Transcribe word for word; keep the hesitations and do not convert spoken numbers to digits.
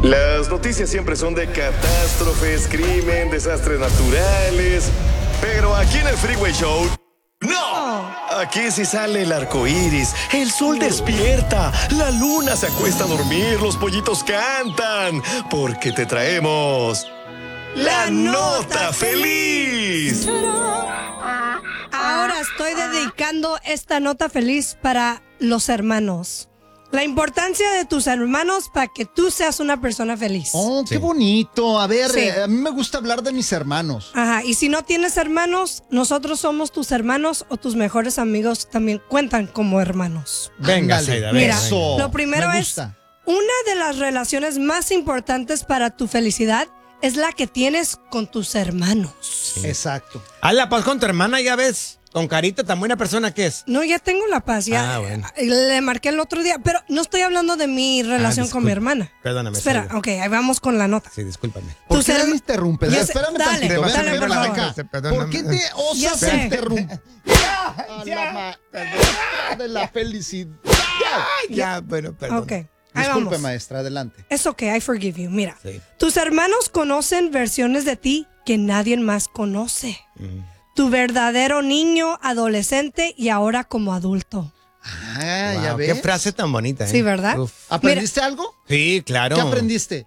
Las noticias siempre son de catástrofes, crimen, desastres naturales. Pero aquí en el Freeway Show, ¡no! Aquí sí sale el arco iris, el sol despierta, la luna se acuesta a dormir, los pollitos cantan. Porque te traemos la nota feliz. Ahora estoy dedicando esta nota feliz para los hermanos. La importancia de tus hermanos para que tú seas una persona feliz. Oh, qué sí. bonito. A ver, Sí. eh, a mí me gusta hablar de mis hermanos. Ajá, y si no tienes hermanos, nosotros somos tus hermanos o tus mejores amigos también cuentan como hermanos. Venga, Ándale. Zaida, Mira, venga. Eso. lo primero me es, gusta. una de las relaciones más importantes para tu felicidad es la que tienes con tus hermanos. Sí. Exacto. Haz la paz con tu hermana, ya ves. Con Carita, tan buena persona que es. No, ya tengo la paz, ya. Ah, bueno. Le marqué el otro día, pero no estoy hablando de mi relación Ah, con mi hermana. Perdóname. Espera, Zaida. ok, ahí vamos con la nota. Sí, discúlpame. ¿Por Tus qué herma- me interrumpes? Ya sé, Espérame dale, tantito. ven, dale, ven por para favor. acá. ¿Por qué te Ya osas sé. interrumpir? A la ma- de la felicidad. Ya, bueno, perdón. Ok, ahí Disculpe, vamos. maestra, adelante. Es ok, I forgive you. Mira, Sí. tus hermanos conocen versiones de ti que nadie más conoce. Mm. Tu verdadero niño, adolescente y ahora como adulto. Ah, ya Wow, ves. qué frase tan bonita, ¿eh? Sí, ¿verdad? Uf. ¿Aprendiste algo? Sí, claro. ¿Qué aprendiste?